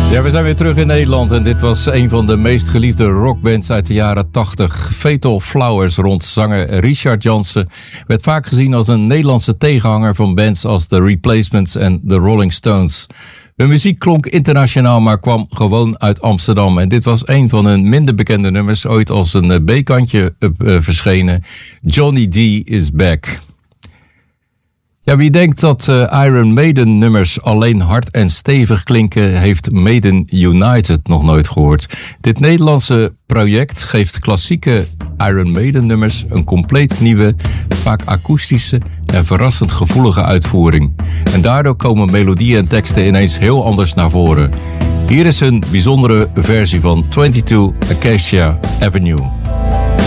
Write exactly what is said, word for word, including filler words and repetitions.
Ja, we zijn weer terug in Nederland en dit was een van de meest geliefde rockbands uit de jaren tachtig. Fatal Flowers rond zanger Richard Jansen werd vaak gezien als een Nederlandse tegenhanger van bands als The Replacements en The Rolling Stones. Hun muziek klonk internationaal, maar kwam gewoon uit Amsterdam. En dit was een van hun minder bekende nummers, ooit als een B-kantje uh, verschenen. Johnny D is Back. Ja, wie denkt dat uh, Iron Maiden nummers alleen hard en stevig klinken, heeft Maiden United nog nooit gehoord. Dit Nederlandse project geeft klassieke Iron Maiden nummers een compleet nieuwe, vaak akoestische en verrassend gevoelige uitvoering. En daardoor komen melodieën en teksten ineens heel anders naar voren. Hier is hun bijzondere versie van tweeëntwintig Acacia Avenue.